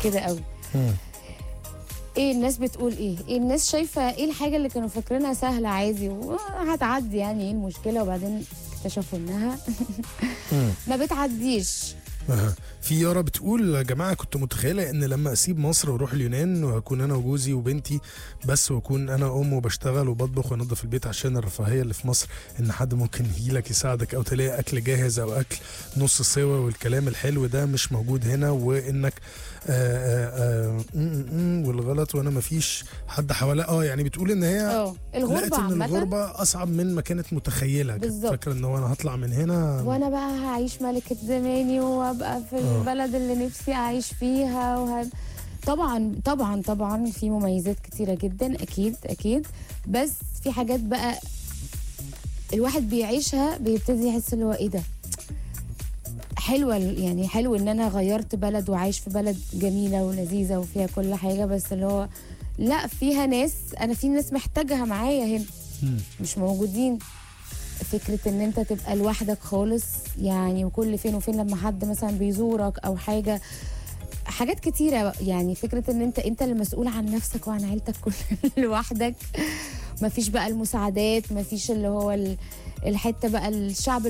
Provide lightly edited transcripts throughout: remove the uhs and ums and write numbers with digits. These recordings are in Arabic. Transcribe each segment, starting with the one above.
كده قوي. ايه الناس بتقول ايه الناس شايفه ايه الحاجه اللي كانوا فاكرينها سهله عادي وهتعدي، يعني ايه المشكله، وبعدين اكتشفوا انها ما بتعديش. في يارا بتقول يا جماعه كنت متخيله ان لما اسيب مصر واروح اليونان وهكون انا وجوزي وبنتي بس، واكون انا وبشتغل وبطبخ وانضف البيت عشان الرفاهيه اللي في مصر، ان حد ممكن يجيلك يساعدك او تلاقي اكل جاهز او اكل نص سوا والكلام الحلو ده مش موجود هنا، وانك والغلط وانا مفيش حد حواليها. يعني بتقول ان هي الغربه عامه الغربه اصعب من ما كانت متخيله. كانت فاكره ان هو انا هطلع من هنا وانا بقى هعيش ملكه زماني وابقى في البلد اللي نفسي اعيش فيها طبعا طبعا طبعا في مميزات كتيره جدا اكيد، بس في حاجات بقى الواحد بيعيشها بيبتدي يحس اللي هو ايه ده حلوه، يعني حلو ان انا غيرت بلد وعايش في بلد جميله ولذيذه وفيها كل حاجه، بس اللي هو لا فيها ناس، انا في ناس محتاجها معايا هنا مش موجودين. فكره ان انت تبقى لوحدك خالص يعني، وكل فين وفين لما حد مثلا بيزورك او حاجات كتيره، يعني فكره ان انت اللي مسؤول عن نفسك وعن عيلتك كل لوحدك. مفيش بقى المساعدات، مفيش اللي هو الحته بقى الشعب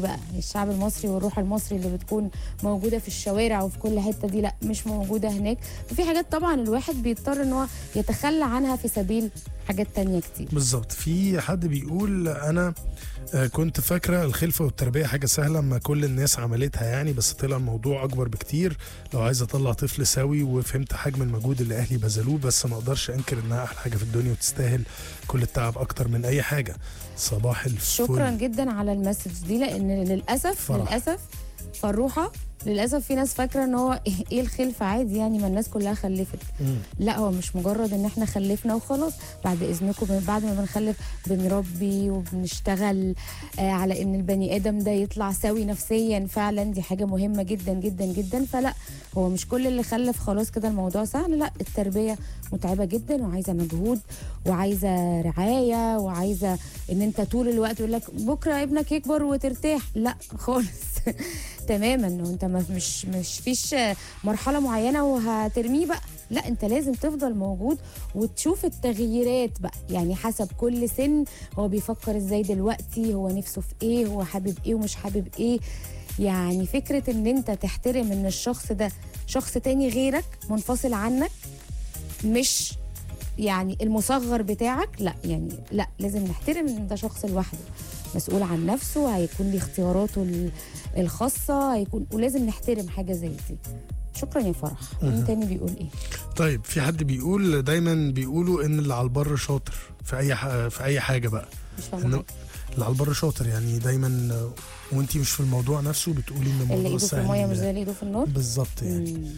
المصري والروح المصري اللي بتكون موجوده في الشوارع وفي كل حته دي، لا مش موجوده هناك. وفي حاجات طبعا الواحد بيضطر ان هو يتخلى عنها في سبيل حاجات تانية كتير. بالظبط. في حد بيقول انا كنت فاكره الخلفه والتربيه حاجه سهله ما كل الناس عملتها يعني، بس طلع الموضوع اكبر بكتير. لو عايز اطلع طفل سوي وفهمت حجم المجهود اللي اهلي بذلوه، بس ما اقدرش انكر انها احلى حاجه في الدنيا وتستاهل كل التعب اكتر من اي حاجه. صباح الفل. شكرا جدا على المسج دي، لان للاسف فروحه للاسف في ناس فاكره ان هو ايه الخلفه عادي يعني، ما الناس كلها خلفت. لا هو مش مجرد ان احنا خلفنا وخلاص، بعد اذنكم بعد ما بنخلف بنربي وبنشتغل على ان البني ادم ده يطلع سوي نفسيا فعلا، دي حاجه مهمه جدا جدا جدا. فلا هو مش كل اللي خلف خلاص كده الموضوع سهل، لا التربيه متعبه جدا وعايزه مجهود وعايزه رعايه وعايزه ان انت طول الوقت يقول لك بكره ابنك يكبر وترتاح، لا خالص تماما. وانت مش فيش مرحله معينه وهترميه بقى، لا انت لازم تفضل موجود وتشوف التغييرات بقى، يعني حسب كل سن هو بيفكر ازاي دلوقتي، هو نفسه في ايه، هو حابب ايه ومش حابب ايه. يعني فكره ان انت تحترم ان الشخص ده شخص تاني غيرك منفصل عنك، مش يعني المصغر بتاعك، لا يعني لا لازم نحترم ان ده شخص لوحده مسؤول عن نفسه، هيكون ليه اختياراته الخاصه، هيكون ولازم نحترم حاجه زي دي. شكرا يا فرح. مين تاني بيقول ايه؟ طيب في حد بيقول دايما بيقولوا ان اللي على البر شاطر في اي حاجه بقى. مش فاهمه. اللي على البر شاطر يعني دايما وانتي مش في الموضوع نفسه بتقولي ان الموضوع اللي ايده في الميه مش زي اللي ايده في النار بالظبط يعني.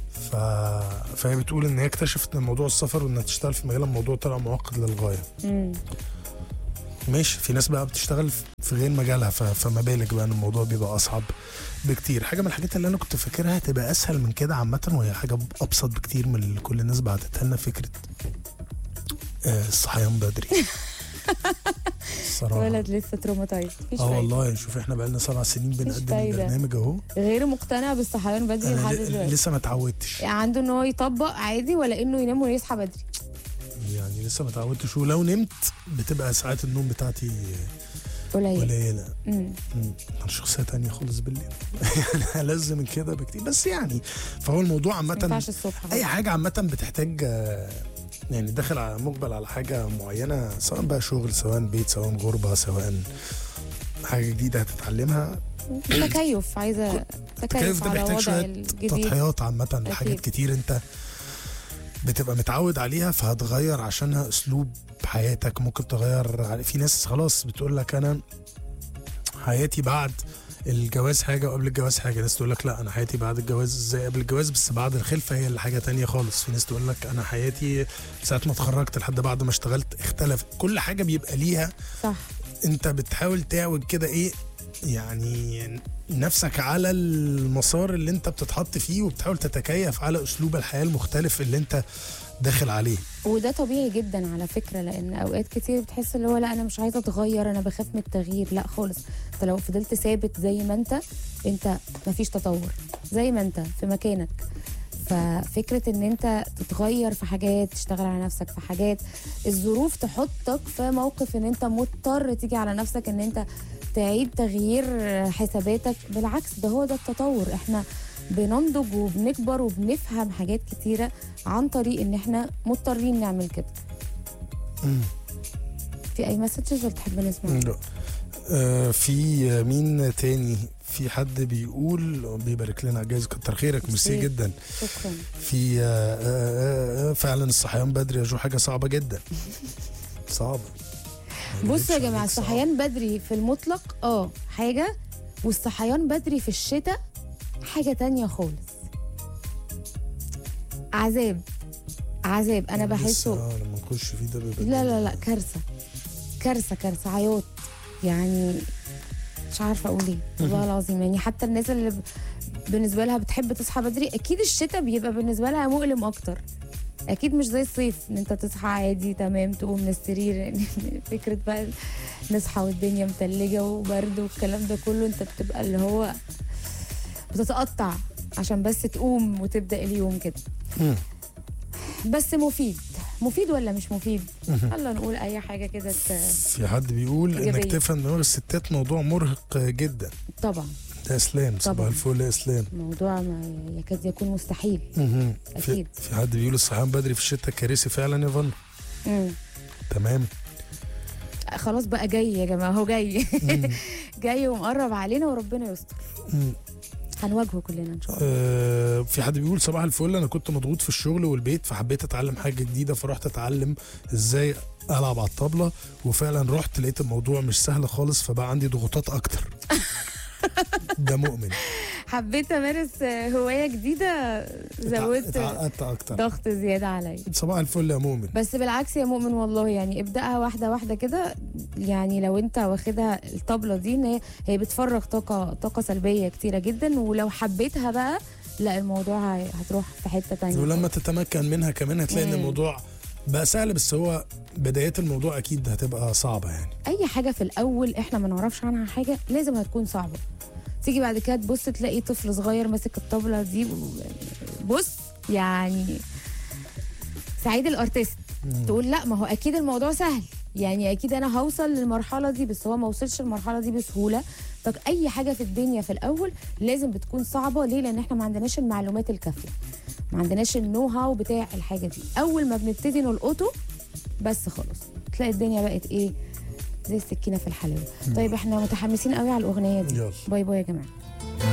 فهي بتقول ان هي اكتشفت ان موضوع السفر وانها تشتغل في مجال الموضوع طلع معقد للغايه. ماشي. في ناس بقى بتشتغل في غير مجالها، فما بالك بقى ان الموضوع بيبقى اصعب بكتير. حاجه من الحاجات اللي انا كنت فاكرها تبقى اسهل من كده عامه، وهي حاجه ابسط بكتير من اللي كل الناس بعتتها لنا، فكره الصحيان بدري. الصراحه ولد لسه تروماتايز. والله شوف احنا بقى لنا 7 سنين بنقدم البرنامج اهو، غير مقتنع بالصحيان بدري لحد دلوقتي. لسه ما اتعودتش يعني عنده ان هو يطبق عادي ولا انه ينام ويصحى بدري، يعني لسه ما اتعودتش. ولو نمت بتبقى ساعات النوم بتاعتي قليله. انا شخصيه تانية خالص بالليل. يعني لازم من كده بكتير، بس يعني فهو الموضوع عامه اي حاجه عامه بتحتاج يعني داخل على مقبل على حاجه معينه، سواء بقى شغل سواء بيت سواء غربه سواء حاجه جديده هتتعلمها. تكيف، عايزه تكيف ده محتاج شويه تضحيات عامه لحاجات كتير انت بتبقى متعود عليها، فهتغير عشانها اسلوب حياتك. ممكن تغير. في ناس خلاص بتقول لك انا حياتي بعد الجواز حاجه وقبل الجواز حاجه. ناس تقول لك لا انا حياتي بعد الجواز زي قبل الجواز بس بعد الخلفه هي اللي حاجه تانية خالص. في ناس تقول لك انا حياتي ساعه ما اتخرجت لحد بعد ما اشتغلت اختلف. كل حاجه بيبقى ليها صح. انت بتحاول تعوج كده ايه يعني نفسك على المسار اللي انت بتتحط فيه، وبتحاول تتكيف على اسلوب الحياه المختلف اللي انت داخل عليه. وده طبيعي جدا على فكره، لان اوقات كتير بتحس اللي هو لا انا مش عايزه اتغير، انا بخاف من التغيير. لا خالص، انت لو فضلت ثابت زي ما انت مفيش تطور، زي ما انت في مكانك. ففكره ان انت تتغير في حاجات، تشتغل على نفسك في حاجات، الظروف تحطك في موقف ان انت مضطر تيجي على نفسك ان انت تعيد تغيير حساباتك. بالعكس، ده هو ده التطور. احنا بننضج وبنكبر وبنفهم حاجات كتيره عن طريق ان احنا مضطرين نعمل كده. في اي مسجز ولا تحب نسمع؟ لا. في مين تاني؟ في حد بيقول بيبارك لنا على الجايزة، كتر خيرك، ميرسي جدا. شكرا. في فعلا الصحيان بدري يا جو حاجة صعبة جدا. صعبة. بصوا يا جماعة، الصحيان بدري في المطلق حاجة، والصحيان بدري في الشتاء حاجة تانية خالص. عذاب انا بحسه لما نخش فيه ده بيبقى لا كارثة عياط يعني. مش عارفه اقول ايه والله العظيم. يعني حتى الناس اللي بالنسبه لها بتحب تصحى بدري، اكيد الشتاء بيبقى بالنسبه لها مؤلم اكتر. اكيد مش زي الصيف ان انت تصحى عادي تمام تقوم من السرير. يعني فكره بقى نصحى والدنيا متلجه وبرد والكلام ده كله، انت بتبقى اللي هو بتتقطع عشان بس تقوم وتبدا اليوم كده. بس مفيد ولا مش مفيد؟ يلا نقول اي حاجه كده. في حد بيقول انك تفهم دماغ الستات موضوع مرهق جدا. طبعا. ده اسلام، صباح الفل يا اسلام. موضوع ما يكاد يكون مستحيل. اكيد. في حد بيقول الصحيان بدري في الشتاء كارثي فعلا يا فن. تمام. خلاص بقى جاي يا جماعه، هو جاي. جاي ومقرب علينا وربنا يستر. هنواجهه كلنا ان شاء الله. في حد بيقول صباح الفل، انا كنت مضغوط في الشغل والبيت فحبيت اتعلم حاجه جديده، فرحت اتعلم ازاي العب على الطبله، وفعلا رحت لقيت الموضوع مش سهل خالص، فبقى عندي ضغوطات اكتر. ده مؤمن. حبيت امارس هوايه جديده، زودت اتعقدت اكتر، ضغط زياده عليا. صباح الفل يا مؤمن. بس بالعكس يا مؤمن والله، يعني ابداها واحده واحده كده. يعني لو انت واخدها الطبله دي ان هي بتفرغ طاقه سلبيه كتيره جدا، ولو حبيتها بقى لا الموضوع هتروح في حته تانية. ولما تتمكن منها كمان هتلاقي ان الموضوع بقى سهل، بس هو بدايات الموضوع اكيد هتبقى صعبه. يعني اي حاجه في الاول احنا ما نعرفش عنها حاجه لازم هتكون صعبه. تيجي بعد كده تبص تلاقي طفل صغير ماسك الطبله دي، بص يعني سعيد الارتست، تقول لا ما هو اكيد الموضوع سهل، يعني اكيد انا هوصل للمرحله دي، بس هو ما وصلش للمرحله دي بسهوله. طب اي حاجه في الدنيا في الاول لازم بتكون صعبه. ليه؟ لان احنا ما عندناش المعلومات الكافيه، ما عندناش النو هاو بتاع الحاجه دي. اول ما بنبتدي نلقطه بس خلاص تلاقي الدنيا بقت ايه، زي السكينه في الحلاوه. طيب احنا متحمسين قوي على الاغنيه دي. يلا. باي باي يا جماعه.